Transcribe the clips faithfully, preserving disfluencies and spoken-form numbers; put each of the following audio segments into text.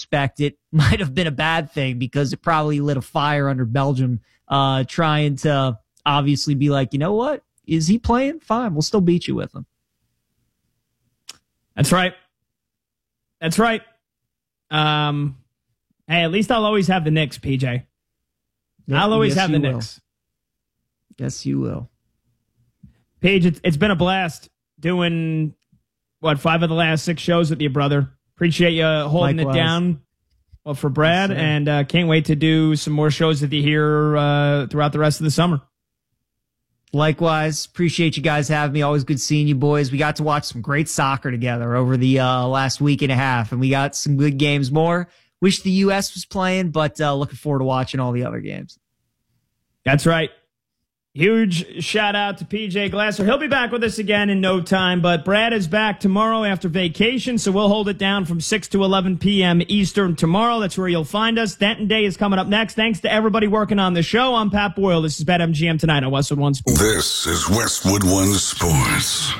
retrospect, it might have been a bad thing because it probably lit a fire under Belgium, uh, trying to obviously be like, you know what? Is he playing? Fine. We'll still beat you with him. That's right. That's right. Um, hey, at least I'll always have the Knicks, P J. Yep, I'll always have the will. Knicks. Yes, you will. Paige, it's, it's been a blast doing, what, five of the last six shows with you, brother. Appreciate you holding Likewise. it down well, for Brad, yes, and uh, can't wait to do some more shows with you here uh, throughout the rest of the summer. Likewise. Appreciate you guys having me. Always good seeing you boys. We got to watch some great soccer together over the uh, last week and a half, and we got some good games more. Wish the U S was playing, but uh, looking forward to watching all the other games. That's right. Huge shout out to P J Glasser. He'll be back with us again in no time, but Brad is back tomorrow after vacation, so we'll hold it down from six to eleven p.m. Eastern tomorrow. That's where you'll find us. Denton Day is coming up next. Thanks to everybody working on the show. I'm Pat Boyle. This is BetMGM Tonight on Westwood One Sports. This is Westwood One Sports.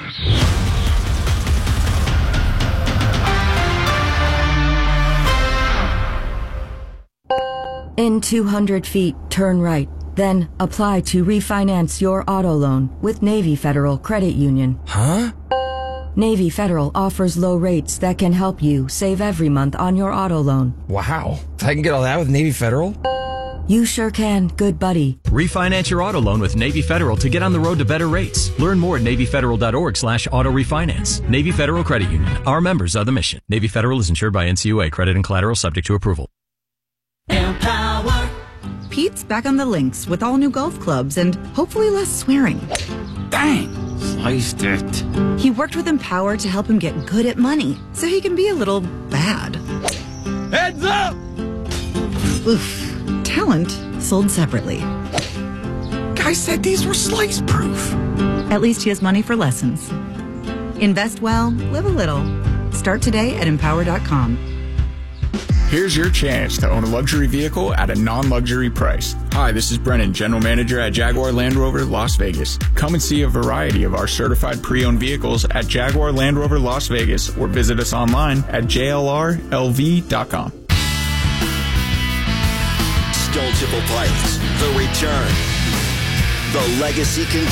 In two hundred feet, turn right. Then apply to refinance your auto loan with Navy Federal Credit Union. Huh? Navy Federal offers low rates that can help you save every month on your auto loan. Wow. I can get all that with Navy Federal? You sure can, good buddy. Refinance your auto loan with Navy Federal to get on the road to better rates. Learn more at NavyFederal.org slash auto refinance. Navy Federal Credit Union. Our members are the mission. Navy Federal is insured by N C U A. Credit and collateral subject to approval. Empower. Pete's back on the links with all new golf clubs and hopefully less swearing. Dang, sliced it. He worked with Empower to help him get good at money so he can be a little bad. Heads up! Oof. Talent sold separately. Guy said these were slice proof. At least he has money for lessons. Invest well, live a little. Start today at empower dot com. Here's your chance to own a luxury vehicle at a non-luxury price. Hi, this is Brennan, General Manager at Jaguar Land Rover Las Vegas. Come and see a variety of our certified pre-owned vehicles at Jaguar Land Rover Las Vegas or visit us online at J L R L V dot com. Stone Temple Pilots, the return. The legacy continues.